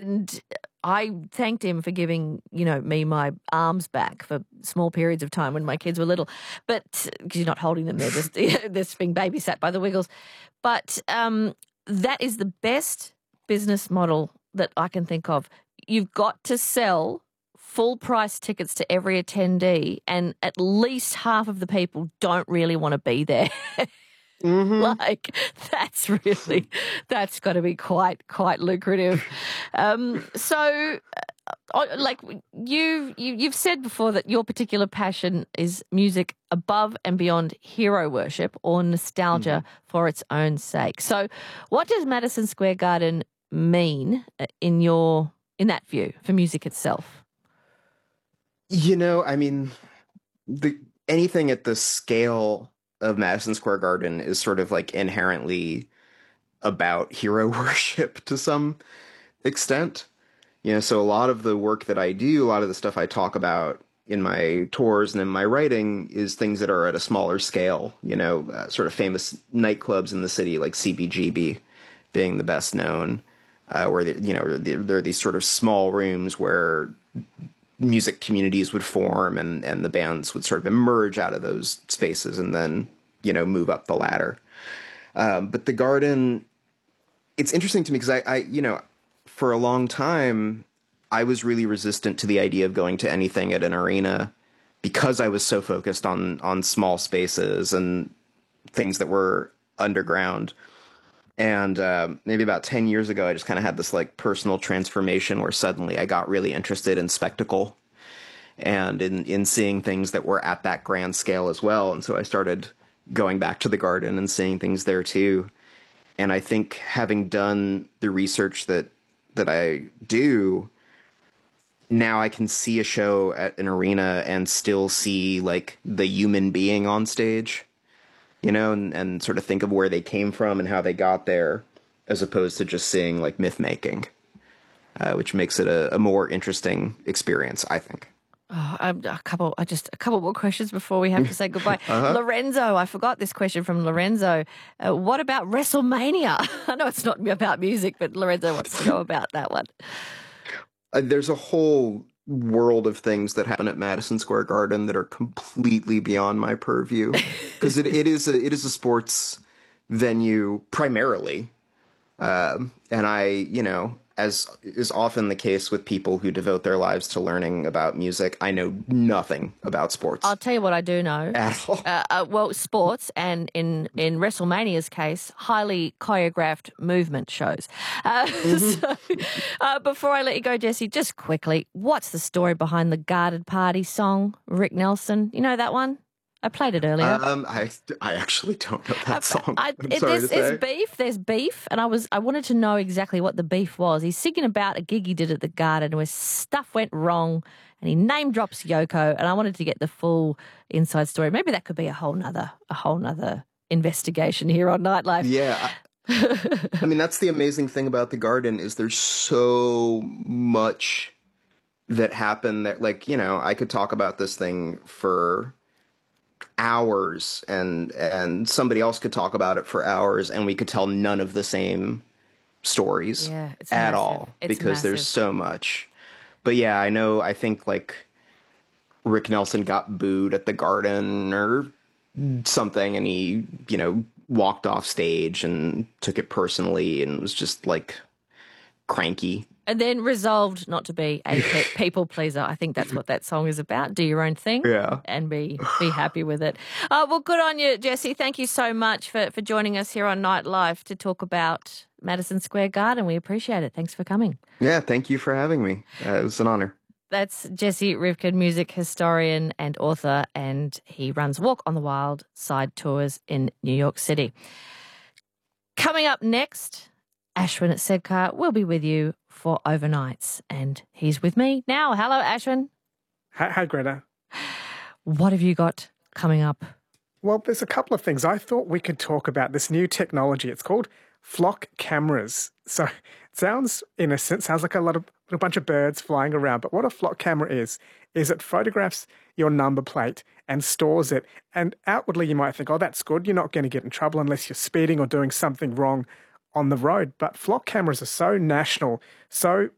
And I thanked him for giving, me my arms back for small periods of time when my kids were little. But because you're not holding them, they're just they're just being babysat by the Wiggles. But that is the best business model that I can think of. You've got to sell full price tickets to every attendee, and at least half of the people don't really want to be there. Mm-hmm. That's got to be quite lucrative. You've said before that your particular passion is music above and beyond hero worship or nostalgia for its own sake. So what does Madison Square Garden mean in that view for music itself? I mean, anything at the scale of Madison Square Garden is sort of like inherently about hero worship to some extent. So a lot of the work that I do, a lot of the stuff I talk about in my tours and in my writing is things that are at a smaller scale, sort of famous nightclubs in the city like CBGB being the best known, where, there are these sort of small rooms where music communities would form and the bands would sort of emerge out of those spaces and then, move up the ladder. But the Garden, it's interesting to me because I for a long time, I was really resistant to the idea of going to anything at an arena because I was so focused on small spaces and things that were underground. And maybe about 10 years ago, I just kind of had this like personal transformation where suddenly I got really interested in spectacle and in seeing things that were at that grand scale as well. And so I started going back to the Garden and seeing things there too. And I think having done the research that I do, now I can see a show at an arena and still see like the human being on stage, and sort of think of where they came from and how they got there, as opposed to just seeing like myth making, which makes it a more interesting experience, I think. Oh, a couple more questions before we have to say goodbye. Lorenzo, I forgot this question from Lorenzo. What about WrestleMania? I know it's not about music, but Lorenzo wants to know about that one. There's a whole world of things that happen at Madison Square Garden that are completely beyond my purview, because it is a sports venue primarily, and I, as is often the case with people who devote their lives to learning about music, I know nothing about sports. I'll tell you what I do know. At all. Well, sports, and in WrestleMania's case, highly choreographed movement shows. So, before I let you go, Jesse, just quickly, what's the story behind the Guarded Party song, Rick Nelson? You know that one? I played it earlier. I actually don't know that song. There's beef. There's beef, and I wanted to know exactly what the beef was. He's singing about a gig he did at the Garden where stuff went wrong, and he name drops Yoko, and I wanted to get the full inside story. Maybe that could be a whole nother investigation here on Nightlife. Yeah. I mean, that's the amazing thing about the Garden is there's so much that happened that, like, I could talk about this thing for hours and somebody else could talk about it for hours and we could tell none of the same stories at all because there's so much. But yeah, I think like Rick Nelson got booed at the Garden or something and he, walked off stage and took it personally and was just like cranky. And then resolved not to be a people pleaser. I think that's what that song is about. Do your own thing and be happy with it. Well, good on you, Jesse. Thank you so much for joining us here on Nightlife to talk about Madison Square Garden. We appreciate it. Thanks for coming. Yeah, thank you for having me. It was an honor. That's Jesse Rivkin, music historian and author, and he runs Walk on the Wild Side tours in New York City. Coming up next, Ashwin at Sedcar will be with you for overnights, and he's with me now. Hello, Ashwin. Hi, Greta. What have you got coming up? Well, there's a couple of things. I thought we could talk about this new technology. It's called flock cameras. So it sounds innocent, sounds like a bunch of birds flying around. But what a flock camera is it photographs your number plate and stores it. And outwardly you might think, oh, that's good. You're not going to get in trouble unless you're speeding or doing something wrong on the road. But flock cameras are so national, so